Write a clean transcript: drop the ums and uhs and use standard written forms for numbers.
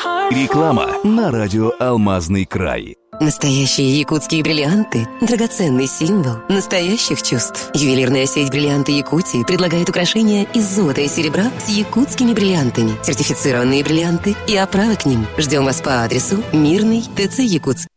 Реклама на радио «Алмазный край». Настоящие якутские бриллианты – драгоценный символ настоящих чувств. Ювелирная сеть «Бриллианты Якутии» предлагает украшения из золота и серебра с якутскими бриллиантами, сертифицированные бриллианты и оправы к ним. Ждем вас по адресу Мирный, ТЦ Якутск.